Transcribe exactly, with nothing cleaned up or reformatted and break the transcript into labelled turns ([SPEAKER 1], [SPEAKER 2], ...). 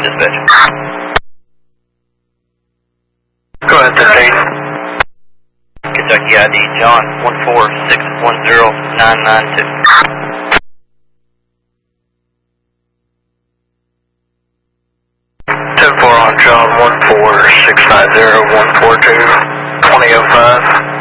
[SPEAKER 1] dispatch.
[SPEAKER 2] Go ahead, thirteen.
[SPEAKER 1] Kentucky I D, John, one four six one zero nine nine two.
[SPEAKER 2] ten four on John, one four six nine zero one four two, twenty oh five.